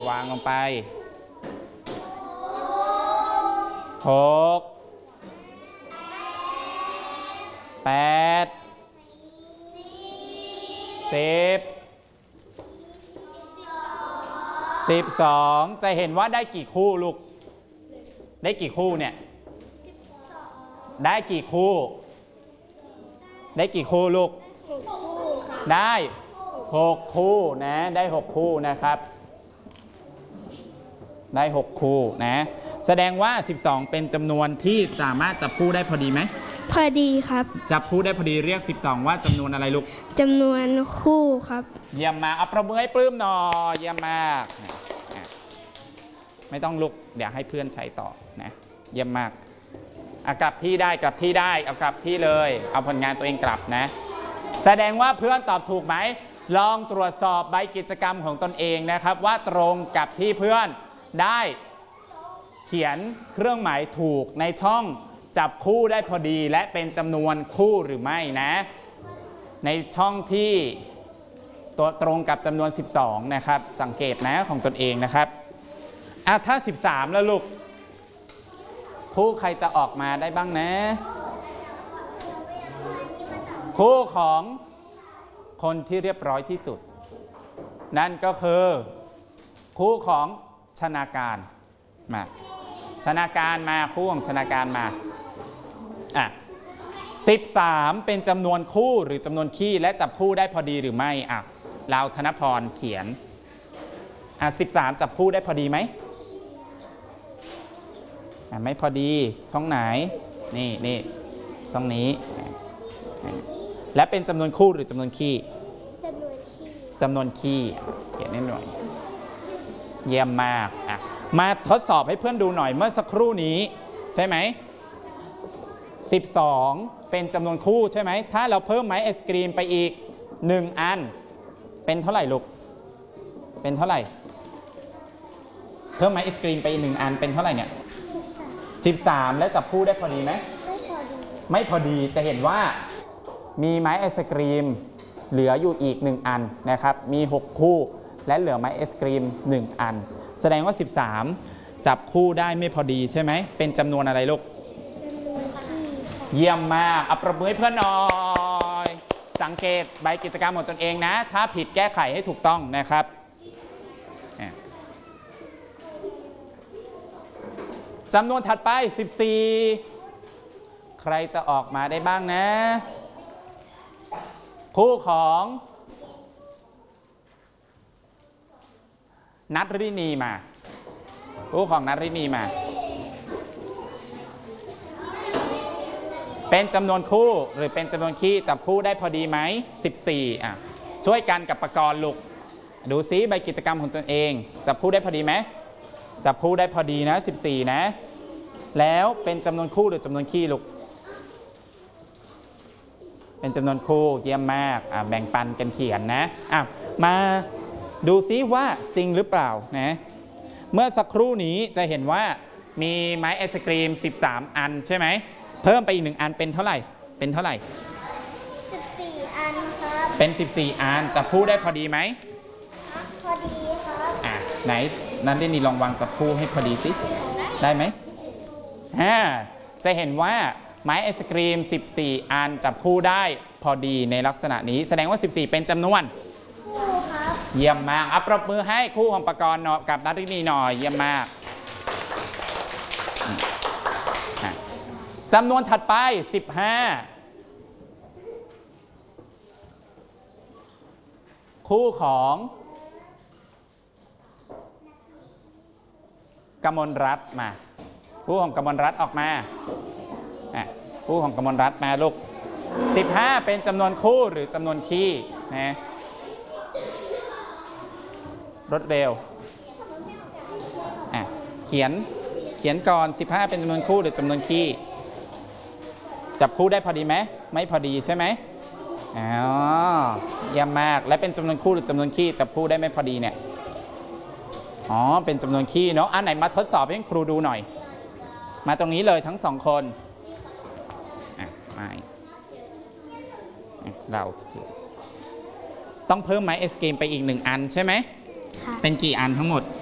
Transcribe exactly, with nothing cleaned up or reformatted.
วางลงไปหกแปดสิบสิบสองจะเห็นว่าได้กี่คู่ลูกได้กี่คู่เนี่ยได้กี่คู่ได้กี่คู่ลูกได้หกคู่นะได้หกคู่นะครับได้หกคู่นะแสดงว่าสิบสองเป็นจำนวนที่สามารถจับคู่ได้พอดีไหมพอดีครับจับคู่ได้พอดีเรียกสิบสองว่าจำนวนอะไรลูกจำนวนคู่ครับเยี่ยมมากเอาประมือให้ปลื้มหน่อยเยี่ยมมากไม่ต้องลุกเดี๋ยวให้เพื่อนใช้ต่อนะเยี่ยมมากเอากลับที่ได้กลับที่ได้เอากลับที่เลยเอาผลงานตัวเองกลับนะแสดงว่าเพื่อนตอบถูกไหมลองตรวจสอบใบกิจกรรมของตนเองนะครับว่าตรงกับที่เพื่อนได้เขียนเครื่องหมายถูกในช่องจับคู่ได้พอดีและเป็นจำนวนคู่หรือไม่นะในช่องที่ตัวตรงกับจำนวนสิบสองนะครับสังเกตนะของตนเองนะครับอ่ะถ้าสิบสามแล้วลูกคู่ใครจะออกมาได้บ้างนะคู่ของคนที่เรียบร้อยที่สุดนั่นก็คือคู่ของชนาการมาชนาการมาคู่ของชนาการมาอ่ะสิบสามเป็นจำนวนคู่หรือจำนวนคี่และจับคู่ได้พอดีหรือไม่อ่ะเราธนพรเขียนอ่ะสิบสามจับคู่ได้พอดีไหมอ่ะไม่พอดีช่องไหนนี่นี่ช่องนี้และเป็นจำนวนคู่หรือจำนวนคี่จำนวนคี่จำนวนคี่เขียนนิดหน่อยเยี่ยมมากอ่ะมาทดสอบให้เพื่อนดูหน่อยเมื่อสักครู่นี้ใช่ไหมสิบสองเป็นจำนวนคู่ใช่ไหมถ้าเราเพิ่มไม้ไอศกรีมไปอีกหนึ่งอันเป็นเท่าไหร่ลูกเป็นเท่าไหร่เพิ่มไม้ไอศกรีมไปอีกหนึ่งอันเป็นเท่าไหร่เนี่ยสิบสามแล้วจับคู่ได้พอดีไหมไม่พอดีไม่พอดีจะเห็นว่ามีไม้ไอศกรีมเหลืออยู่อีกหนึ่งอันนะครับมีหกคู่และเหลือไม้ไอศกรีมหนึ่งอันแสดงว่าสิบสามจับคู่ได้ไม่พอดีใช่ไหมเป็นจำนวนอะไรลูกเยี่ยมมากเอาประมือให้เพื่อนหน่อยสังเกตใบกิจกรรมของตนเองนะถ้าผิดแก้ไขให้ถูกต้องนะครับจำนวนถัดไปสิบสี่ใครจะออกมาได้บ้างนะคู่ของนัทรินีมาคู่ของนัทรินีมาเป็นจำนวนคู่หรือเป็นจำนวนคี่จับคู่ได้พอดีไหมสิบสี่อ่ะช่วยกันกับประกรณ์ลูกดูซิใบกิจกรรมของตนเองจับคู่ได้พอดีไหมจับคู่ได้พอดีนะสิบสี่นะแล้วเป็นจำนวนคู่หรือจำนวนคี่ลูกเป็นจำนวนคู่เยี่ยมมากอ่ะแบ่งปันกันเขียนนะอ่ะมาดูซิว่าจริงหรือเปล่านะเมื่อสักครู่นี้จะเห็นว่ามีไม้ไอศกรีมสิบสามอันใช่ไหมเพิ่มไปอีกหนึ่งอันเป็นเท่าไหร่เป็นเท่าไหร่สิบสี่อันครับเป็นสิบสี่อันจับคู่ได้พอดีไหมพอดีครับอ่ะไหนนั้นได้นี่ลองวางจับคู่ให้พอดีสิได้ไหมฮ่าจะเห็นว่าไม้ไอศกรีมสิบสี่อันจับคู่ได้พอดีในลักษณะนี้แสดงว่าสิบสี่เป็นจำนวนคู่ครับเยี่ยมมากเอาปรบมือให้คู่ของประกรณ์กับนัทรินีหน่อยเยี่ยมมากจำนวนถัดไปสิบห้าคู่ของกมลรัตน์มาคู่ของกมลรัตน์ออกมาคู่ของกมลรัตน์มาลูกสิบห้าเป็นจำนวนคู่หรือจำนวนคี่นะรวดเร็วเขียนเขียนก่อนสิบห้าเป็นจำนวนคู่หรือจำนวนคี่จับคู่ได้พอดีไหมไม่พอดีใช่ไหมอ๋อเยี่ยมมากและเป็นจำนวนคู่หรือจำนวนคี่จับคู่ได้ไม่พอดีเนี่ยอ๋อเป็นจำนวนคี่เนาะอันไหนมาทดสอบให้ครูดูหน่อยมาตรงนี้เลยทั้งสองคนอ่ะไม่เราต้องเพิ่มไม้ไอศกรีมไปอีกหนึ่งอันใช่ไหมเป็นกี่อันทั้งหมด